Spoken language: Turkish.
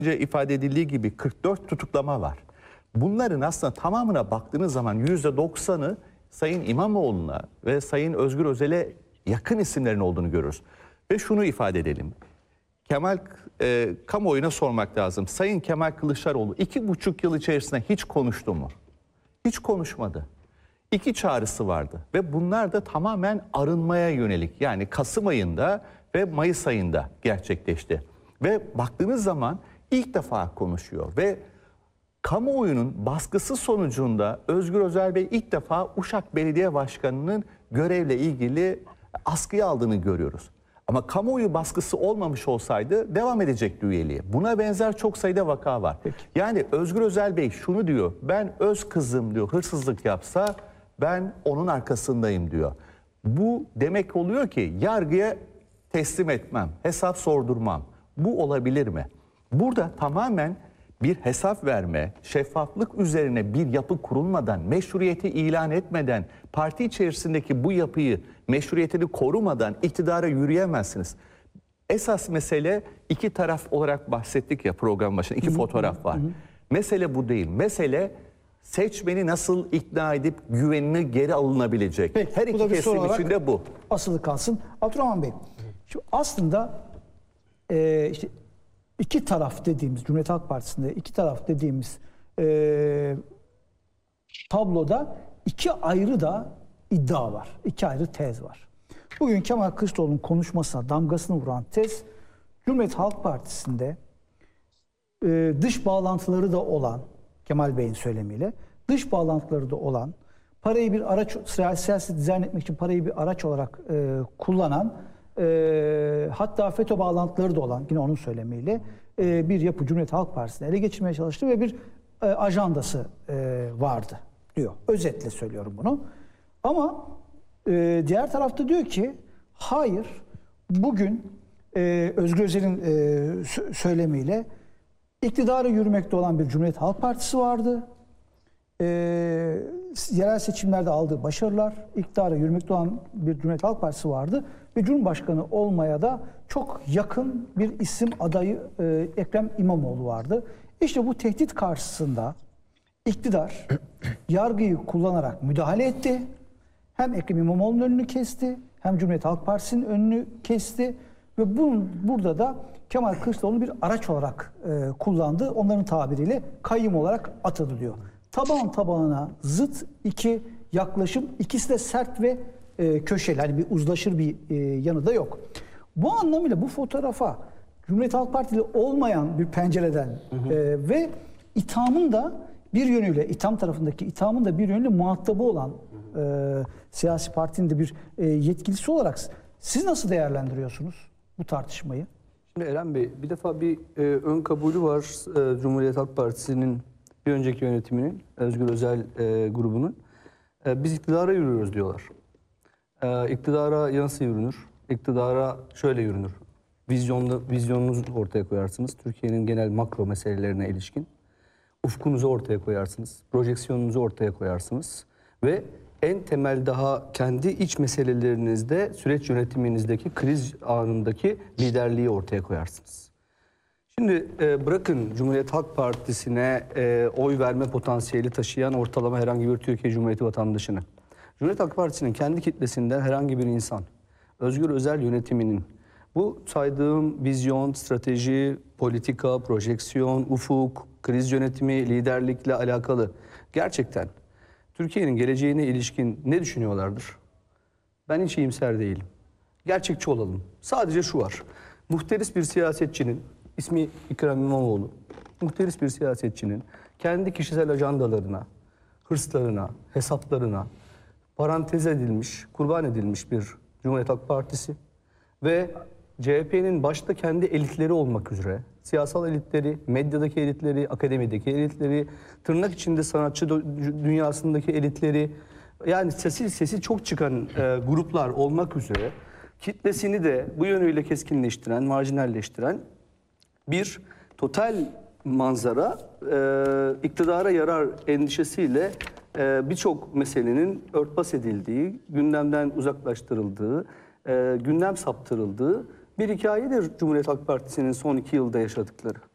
önce ifade edildiği gibi 44 tutuklama var. Bunların aslında tamamına baktığınız zaman %90'ı Sayın İmamoğlu'na ve Sayın Özgür Özel'e yakın isimlerin olduğunu görürüz. Ve şunu ifade edelim. Kamuoyuna sormak lazım. Sayın Kemal Kılıçdaroğlu 2,5 yıl içerisinde hiç konuştu mu? Hiç konuşmadı. 2 çağrısı vardı ve bunlar da tamamen arınmaya yönelik. Yani Kasım ayında ve Mayıs ayında gerçekleşti. Ve baktığınız zaman ilk defa konuşuyor ve kamuoyunun baskısı sonucunda Özgür Özel Bey ilk defa Uşak Belediye Başkanı'nın görevle ilgili askıya aldığını görüyoruz. Ama kamuoyu baskısı olmamış olsaydı devam edecekti üyeliğe. Buna benzer çok sayıda vaka var. Peki. Yani Özgür Özel Bey şunu diyor, ben öz kızım diyor hırsızlık yapsa ben onun arkasındayım diyor. Bu demek oluyor ki yargıya teslim etmem, hesap sordurmam. Bu olabilir mi? Burada tamamen bir hesap verme, şeffaflık üzerine bir yapı kurulmadan, meşruiyeti ilan etmeden, parti içerisindeki bu yapıyı, meşruiyetini korumadan iktidara yürüyemezsiniz. Esas mesele iki taraf olarak bahsettik ya program başında, iki fotoğraf var. Mesele bu değil. Mesele seçmeni nasıl ikna edip güvenini geri alınabilecek. Peki, her iki kesim içinde bu. Asılı kalsın. Abdurrahman Bey, şimdi aslında işte iki taraf dediğimiz, Cumhuriyet Halk Partisi'nde iki taraf dediğimiz tabloda iki ayrı da iddia var. İki ayrı tez var. Bugün Kemal Kılıçdaroğlu'nun konuşmasına damgasını vuran tez, Cumhuriyet Halk Partisi'nde dış bağlantıları da olan, Kemal Bey'in söylemiyle, dış bağlantıları da olan, parayı bir araç, siyaset dizayn etmek için parayı bir araç olarak kullanan, hatta FETÖ bağlantıları da olan, yine onun söylemiyle, bir yapı Cumhuriyet Halk Partisi'ni ele geçirmeye çalıştı ve bir ajandası vardı diyor. Özetle söylüyorum bunu. Ama diğer tarafta diyor ki, hayır, bugün Özgür Özel'in söylemiyle iktidara yürümekte olan bir Cumhuriyet Halk Partisi vardı. Yerel seçimlerde aldığı başarılar, iktidara yürümekte olan bir Cumhuriyet Halk Partisi vardı ve Cumhurbaşkanı olmaya da çok yakın bir isim adayı Ekrem İmamoğlu vardı. İşte bu tehdit karşısında iktidar yargıyı kullanarak müdahale etti. Hem Ekrem İmamoğlu'nun önünü kesti, hem Cumhuriyet Halk Partisi'nin önünü kesti ve burada da Kemal Kılıçdaroğlu bir araç olarak kullandı. Onların tabiriyle kayyum olarak atadı diyor. Taban tabağına zıt iki yaklaşım, ikisi de sert ve köşeli. Hani bir uzlaşır bir yanı da yok. Bu anlamıyla bu fotoğrafa Cumhuriyet Halk Partili olmayan bir pencereden ve ithamın da bir yönüyle, itham tarafındaki ithamın da bir yönüyle muhatabı olan siyasi partinin de bir yetkilisi olarak siz nasıl değerlendiriyorsunuz bu tartışmayı? Şimdi Eren Bey, bir defa bir ön kabulü var Cumhuriyet Halk Partisi'nin bir önceki yönetiminin, Özgür Özel grubunun. Biz iktidara yürüyoruz diyorlar. İktidara nasıl yürünür? İktidara şöyle yürünür. Vizyonunuzu ortaya koyarsınız. Türkiye'nin genel makro meselelerine ilişkin. Ufkunuzu ortaya koyarsınız. Projeksiyonunuzu ortaya koyarsınız. Ve en temel daha kendi iç meselelerinizde, süreç yönetiminizdeki kriz anındaki liderliği ortaya koyarsınız. Şimdi bırakın Cumhuriyet Halk Partisi'ne oy verme potansiyeli taşıyan ortalama herhangi bir Türkiye Cumhuriyeti vatandaşını. Cumhuriyet Halk Partisi'nin kendi kitlesinden herhangi bir insan, Özgür Özel yönetiminin bu saydığım vizyon, strateji, politika, projeksiyon, ufuk, kriz yönetimi, liderlikle alakalı gerçekten Türkiye'nin geleceğine ilişkin ne düşünüyorlardır? Ben hiç iyimser değilim. Gerçekçi olalım. Sadece şu var. Muhteris bir siyasetçinin, ismi Ekrem İmamoğlu, muhteris bir siyasetçinin kendi kişisel ajandalarına, hırslarına, hesaplarına parantez edilmiş, kurban edilmiş bir Cumhuriyet Halk Partisi ve CHP'nin başta kendi elitleri olmak üzere, siyasal elitleri, medyadaki elitleri, akademideki elitleri, tırnak içinde sanatçı dünyasındaki elitleri, yani sesi çok çıkan gruplar olmak üzere kitlesini de bu yönüyle keskinleştiren, marjinalleştiren bir total manzara iktidara yarar endişesiyle birçok meselenin örtbas edildiği, gündemden uzaklaştırıldığı, gündem saptırıldığı bir hikayedir Cumhuriyet Halk Partisi'nin son 2 yılda yaşadıkları.